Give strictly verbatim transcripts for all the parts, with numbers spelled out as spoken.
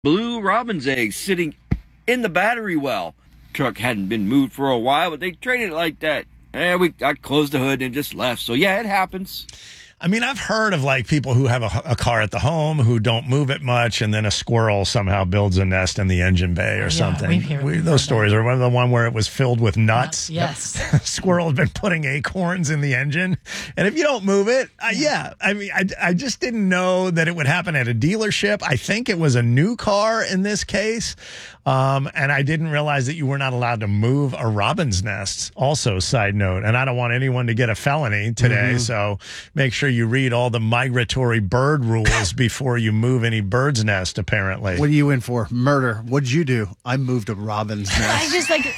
blue robin's eggs sitting in the battery well. Truck hadn't been moved for a while, but they traded it like that. And we I closed the hood and just left. So yeah, it happens. I mean, I've heard of like people who have a, a car at the home who don't move it much, and then a squirrel somehow builds a nest in the engine bay or yeah, something. We've heard, we, we've those stories are one of the one where it was filled with nuts. Yes. Squirrel had been putting acorns in the engine, and if you don't move it, uh, yeah. I mean, I, I just didn't know that it would happen at a dealership. I think it was a new car in this case. Um, and I didn't realize that you were not allowed to move a robin's nest. Also, side note, and I don't want anyone to get a felony today, mm-hmm. so make sure you read all the migratory bird rules before you move any bird's nest, apparently. What are you in for? Murder. What'd you do? I moved a robin's nest. I just like...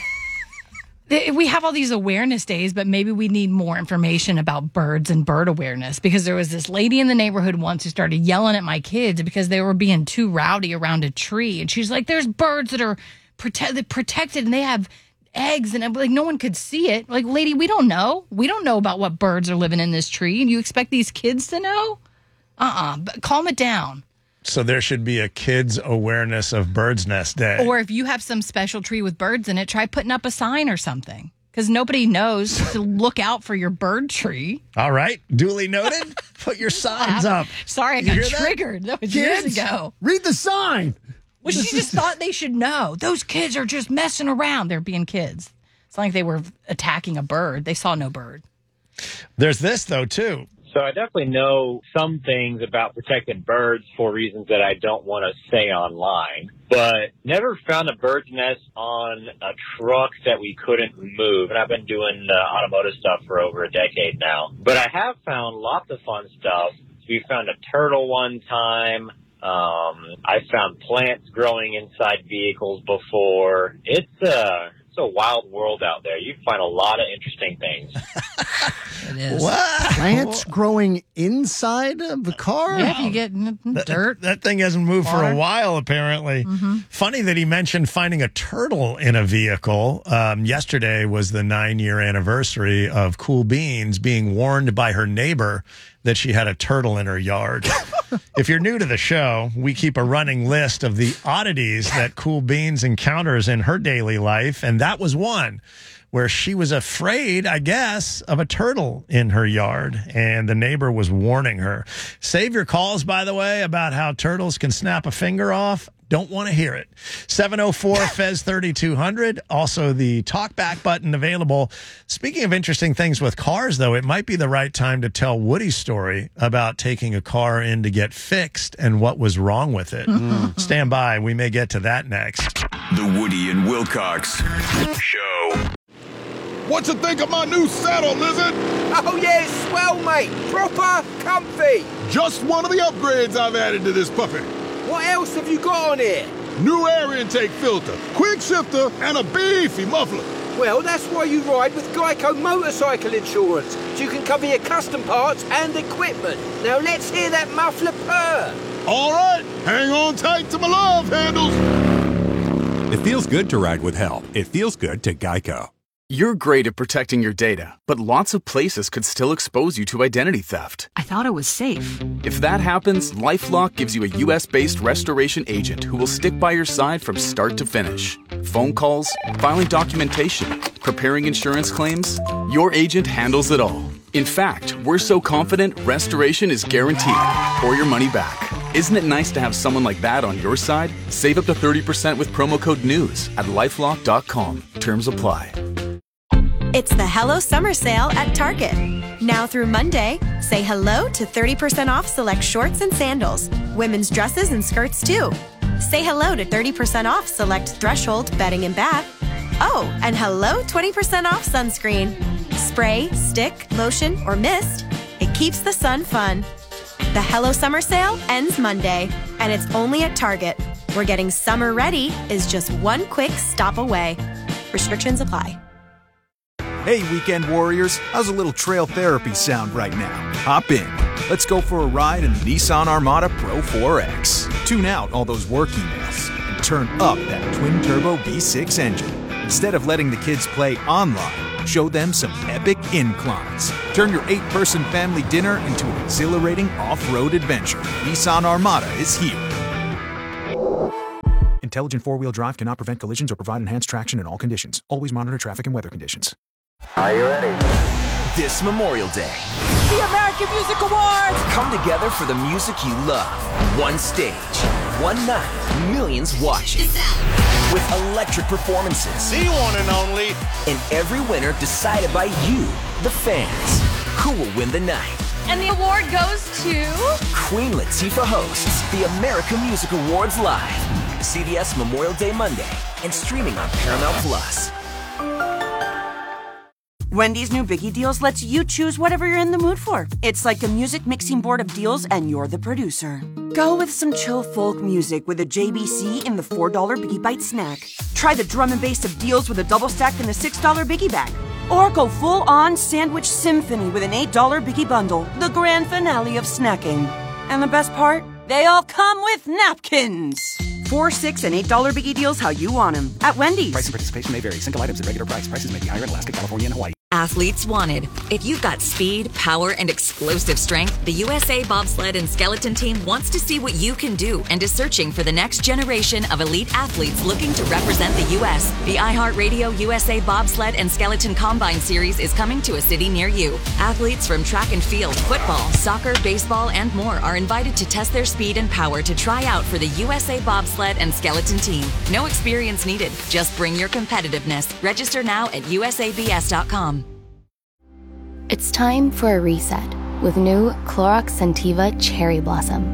We have all these awareness days, but maybe we need more information about birds and bird awareness, because there was this lady in the neighborhood once who started yelling at my kids because they were being too rowdy around a tree. And she's like, there's birds that are prote- protected and they have eggs, and like no one could see it. Like, lady, we don't know. We don't know about what birds are living in this tree. And you expect these kids to know? Uh-uh. But calm it down. So there should be a kids' awareness of Bird's Nest Day. Or if you have some special tree with birds in it, try putting up a sign or something. Because nobody knows to look out for your bird tree. All right. Duly noted. Put your signs up. Sorry, I got triggered. That, that was Kids, years ago. Read the sign. Well, she just thought they should know. Those kids are just messing around. They're being kids. It's not like they were attacking a bird. They saw no bird. There's this, though, too. So I definitely know some things about protecting birds for reasons that I don't want to say online, but never found a bird's nest on a truck that we couldn't move. And I've been doing uh, automotive stuff for over a decade now. But I have found lots of fun stuff. We found a turtle one time. Um, I found plants growing inside vehicles before. It's uh It's a wild world out there. You find a lot of interesting things. It is. What? Plants growing inside of the car? Yeah, if you get n- That, dirt. that thing hasn't moved for a water. while, apparently. Mm-hmm. Funny that he mentioned finding a turtle in a vehicle. Um, yesterday was the nine-year anniversary of Cool Beans being warned by her neighbor that she had a turtle in her yard. If you're new to the show, we keep a running list of the oddities that Cool Beans encounters in her daily life, and that was one where she was afraid, I guess, of a turtle in her yard, and the neighbor was warning her. Save your calls, by the way, about how turtles can snap a finger off. Don't want to hear it. seven oh four F E Z thirty-two hundred. Also, the talkback button available. Speaking of interesting things with cars, though, it might be the right time to tell Woody's story about taking a car in to get fixed and what was wrong with it. Mm. Stand by. We may get to that next. The Woody and Wilcox Show. What you think of my new saddle, Lizard? Oh, yeah, it's swell, mate. Proper comfy. Just one of the upgrades I've added to this puppy. What else have you got on here? New air intake filter, quick shifter, and a beefy muffler. Well, that's why you ride with Geico Motorcycle Insurance. So you can cover your custom parts and equipment. Now let's hear that muffler purr. All right, hang on tight to my love handles. It feels good to ride with help. It feels good to Geico. You're great at protecting your data, but lots of places could still expose you to identity theft. I thought it was safe. If that happens, LifeLock gives you a U S-based restoration agent who will stick by your side from start to finish. Phone calls, filing documentation, preparing insurance claims, your agent handles it all. In fact, we're so confident restoration is guaranteed or your money back. Isn't it nice to have someone like that on your side? Save up to thirty percent with promo code NEWS at lifelock dot com. Terms apply. It's the Hello Summer Sale at Target. Now through Monday, say hello to thirty percent off select shorts and sandals. Women's dresses and skirts too. Say hello to thirty percent off select Threshold bedding and bath. Oh, and hello twenty percent off sunscreen. Spray, stick, lotion, or mist. It keeps the sun fun. The Hello Summer Sale ends Monday, and it's only at Target, where getting summer ready is just one quick stop away. Restrictions apply. Hey, weekend warriors, how's a little trail therapy sound right now? Hop in. Let's go for a ride in the Nissan Armada Pro four X. Tune out all those work emails and turn up that twin-turbo V six engine. Instead of letting the kids play online, show them some epic inclines. Turn your eight-person family dinner into an exhilarating off-road adventure. Nissan Armada is here. Intelligent four-wheel drive cannot prevent collisions or provide enhanced traction in all conditions. Always monitor traffic and weather conditions. Are you ready? This Memorial Day, the American Music Awards come together for the music you love. One stage, one night, millions watching. With electric performances. The one and only. And every winner decided by you, the fans. Who will win the night? And the award goes to... Queen Latifah hosts the American Music Awards live. C B S Memorial Day Monday and streaming on Paramount Plus. Wendy's new Biggie Deals lets you choose whatever you're in the mood for. It's like a music mixing board of deals, and you're the producer. Go with some chill folk music with a J B C in the four dollar Biggie Bite snack. Try the drum and bass of deals with a double stack in the six dollar Biggie Bag. Or go full-on sandwich symphony with an eight dollar Biggie Bundle, the grand finale of snacking. And the best part? They all come with napkins. Four, six, and eight dollar Biggie Deals how you want them at Wendy's. Price and participation may vary. Single items at regular price. Prices may be higher in Alaska, California, and Hawaii. Athletes wanted. If you've got speed, power, and explosive strength, the U S A Bobsled and Skeleton Team wants to see what you can do and is searching for the next generation of elite athletes looking to represent the U S. The iHeartRadio U S A Bobsled and Skeleton Combine Series is coming to a city near you. Athletes from track and field, football, soccer, baseball, and more are invited to test their speed and power to try out for the U S A Bobsled and Skeleton Team. No experience needed. Just bring your competitiveness. Register now at U S A B S dot com. It's time for a reset with new Clorox Scentiva Cherry Blossom.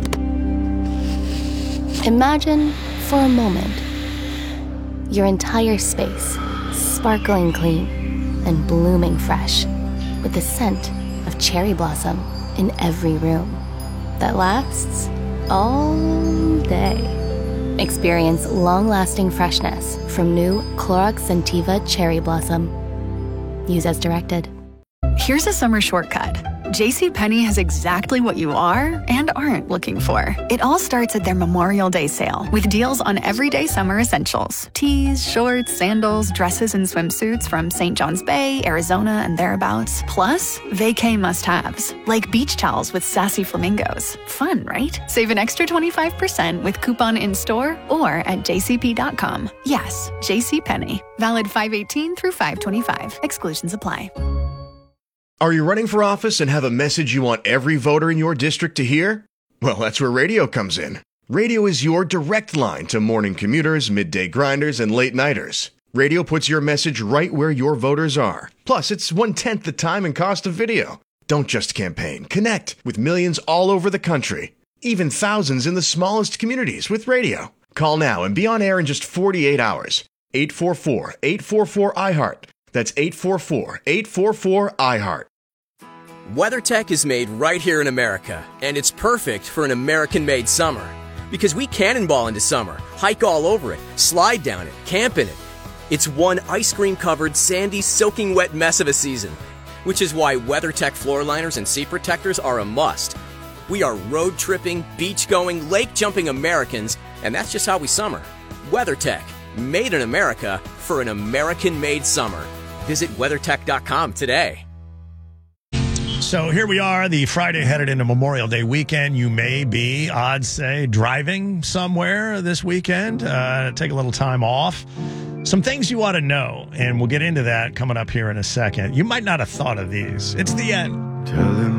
Imagine, for a moment, your entire space sparkling clean and blooming fresh with the scent of cherry blossom in every room that lasts all day. Experience long-lasting freshness from new Clorox Scentiva Cherry Blossom. Use as directed. Here's a summer shortcut. JCPenney has exactly what you are and aren't looking for. It all starts at their Memorial Day sale with deals on everyday summer essentials. Tees, shorts, sandals, dresses, and swimsuits from Saint John's Bay, Arizona, and thereabouts. Plus, vacay must-haves, like beach towels with sassy flamingos. Fun, right? Save an extra twenty-five percent with coupon in-store or at j c p dot com. Yes, JCPenney. Valid five eighteen through five twenty-five. Exclusions apply. Are you running for office and have a message you want every voter in your district to hear? Well, that's where radio comes in. Radio is your direct line to morning commuters, midday grinders, and late-nighters. Radio puts your message right where your voters are. Plus, it's one-tenth the time and cost of video. Don't just campaign. Connect with millions all over the country. Even thousands in the smallest communities with radio. Call now and be on air in just forty-eight hours. eight four four, eight four four, I heart. That's eight four four, eight four four, I heart. WeatherTech is made right here in America, and it's perfect for an American-made summer. Because we cannonball into summer, hike all over it, slide down it, camp in it. It's one ice cream-covered, sandy, soaking wet mess of a season, which is why WeatherTech floor liners and seat protectors are a must. We are road-tripping, beach-going, lake-jumping Americans, and that's just how we summer. WeatherTech, made in America for an American-made summer. Visit weathertech dot com today. So here we are, the Friday headed into Memorial Day weekend. You may be, odds say, driving somewhere this weekend. Uh, take a little time off. Some things you ought to know, and we'll get into that coming up here in a second. You might not have thought of these. It's the end. Tell him